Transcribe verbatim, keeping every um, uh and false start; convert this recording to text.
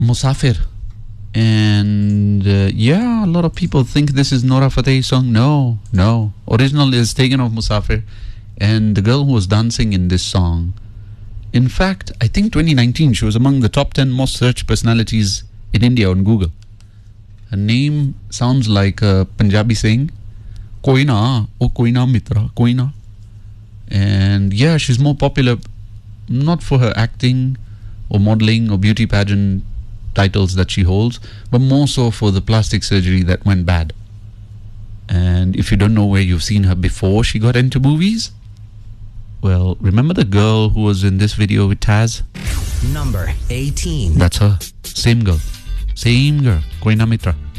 Musafir. And uh, yeah, a lot of people think this is Nora Fateh's song. No, no. Original is taken off Musafir. And the girl who was dancing in this song, in fact, I think twenty nineteen, she was among the top ten most searched personalities in India on Google. Her name sounds like a Punjabi saying, Koi na, oh koi na mitra, koi na. And yeah, she's more popular not for her acting or modeling or beauty pageant titles that she holds, but more so for the plastic surgery that went bad. And if you don't know where you've seen her before she got into movies, well, remember the girl who was in this video with Taz? Number eighteen. That's her. Same girl. Same girl. Koi na mitra.